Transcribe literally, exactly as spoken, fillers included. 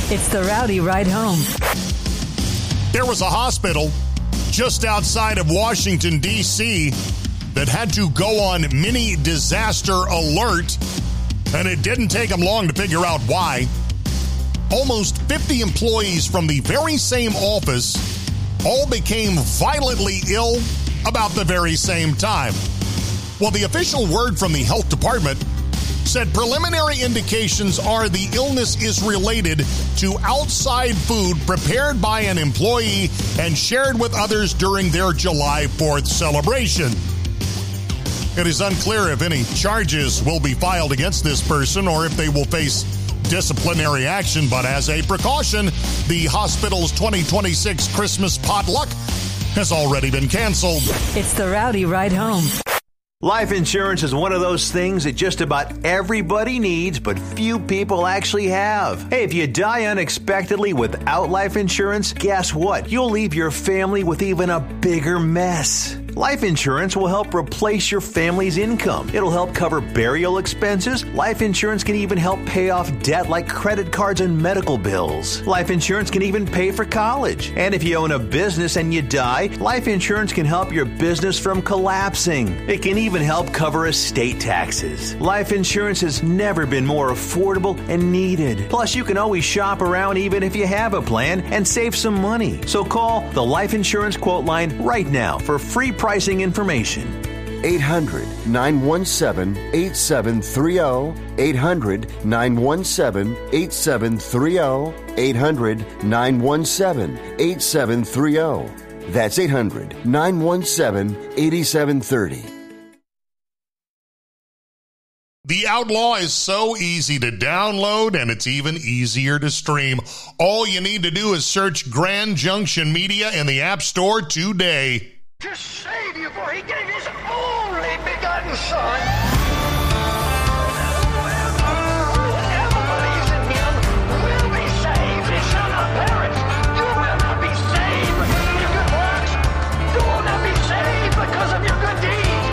It's the Rowdy Ride Home. There was a hospital just outside of Washington, D C that had to go on mini disaster alert, and it didn't take them long to figure out why. Almost fifty employees from the very same office all became violently ill about the very same time. Well, the official word from the health department said preliminary indications are the illness is related to outside food prepared by an employee and shared with others during their July fourth celebration. It is unclear if any charges will be filed against this person or if they will face disciplinary action, but as a precaution, the hospital's twenty twenty-six Christmas potluck has already been canceled. It's the Rowdy Ride Home. Life insurance is one of those things that just about everybody needs, but few people actually have. Hey, if you die unexpectedly without life insurance, guess what? You'll leave your family with even a bigger mess. Life insurance will help replace your family's income. It'll help cover burial expenses. Life insurance can even help pay off debt like credit cards and medical bills. Life insurance can even pay for college. And if you own a business and you die, life insurance can help your business from collapsing. It can even help cover estate taxes. Life insurance has never been more affordable and needed. Plus, you can always shop around even if you have a plan and save some money. So call the Life Insurance Quote Line right now for free pricing information. eight hundred, nine one seven, eight seven three zero. eight hundred, nine one seven, eight seven three zero. eight hundred, nine one seven, eight seven three zero. That's eight hundred, nine one seven, eight seven three zero. The Outlaw is so easy to download, and it's even easier to stream. All you need to do is search Grand Junction Media in the App Store today. To save you, for he gave his only begotten Son.